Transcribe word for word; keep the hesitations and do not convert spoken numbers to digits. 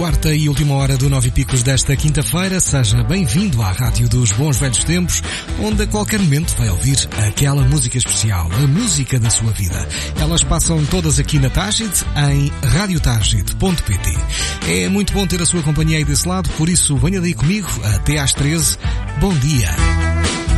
quarta e última hora do Nove Picos desta quinta-feira. Seja bem-vindo à Rádio dos Bons Velhos Tempos, onde a qualquer momento vai ouvir aquela música especial, a música da sua vida. Elas passam todas aqui na Tágide, em rádio tágide ponto pt. É muito bom ter a sua companhia aí desse lado, por isso venha daí comigo até às treze. Bom dia!